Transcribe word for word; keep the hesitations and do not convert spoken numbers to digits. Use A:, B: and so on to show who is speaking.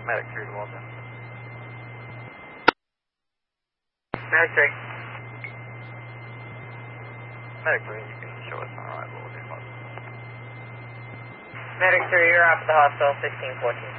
A: Medic three to Walton.
B: Medic three.
A: Medic three, you can show us on arrival. We'll do
B: Medic three, you're off the hospital, sixteen fourteen.